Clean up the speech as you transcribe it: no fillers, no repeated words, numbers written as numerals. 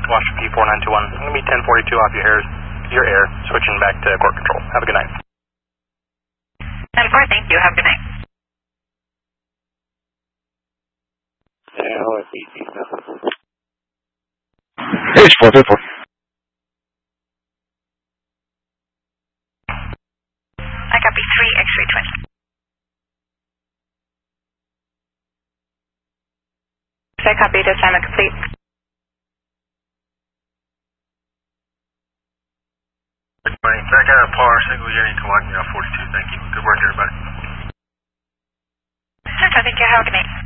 Washington P4921. I'm going to be 1042 off your air, switching back to court control. Have a good night. 10-4, thank you. Have a good night. It's 454. I copy 3 X-ray twin. I copy, assignment complete. Good morning. Back out of par, single unit to 42. Thank you. Good work, everybody. Thank you. Have a good night.